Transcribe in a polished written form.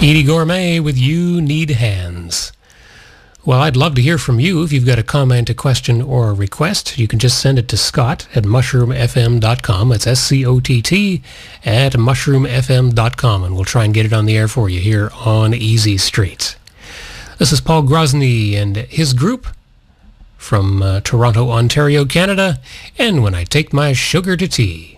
Edie Gourmet with You Need Hands. Well, I'd love to hear from you. If you've got a comment, a question, or a request, you can just send it to Scott at mushroomfm.com. That's SCOTT at mushroomfm.com, and we'll try and get it on the air for you here on Easy Street. This is Paul Grosny and his group from Toronto, Ontario, Canada, and When I Take My Sugar to Tea.